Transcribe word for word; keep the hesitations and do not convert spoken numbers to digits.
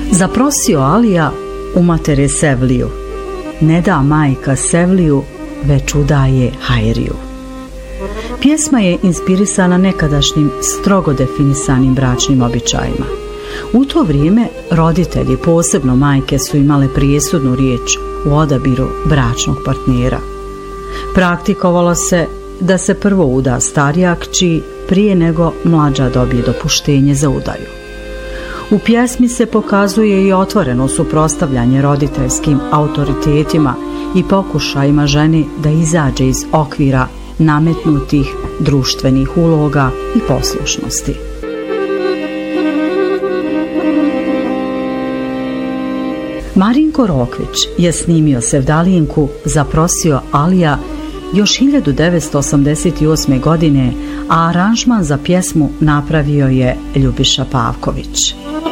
Zaprosio Alija u matere Sevliju, ne da majka Sevliju, već udaje Hajriju. Pjesma je inspirisana nekadašnjim strogo definisanim bračnim običajima. U to vrijeme roditelji, posebno majke, su imale presudnu riječ u odabiru bračnog partnera. Praktikovalo se da se prvo uda starija kći prije nego mlađa dobije dopuštenje za udaju. U pjesmi se pokazuje i otvoreno suprotstavljanje roditeljskim autoritetima i pokušajima žene da izađe iz okvira nametnutih društvenih uloga i poslušnosti. Marinko Rokvić je snimio Sevdalinku Zaprosio Alija još hiljadu devetsto osamdeset osme. godine, a aranžman za pjesmu napravio je Ljubiša Pavković.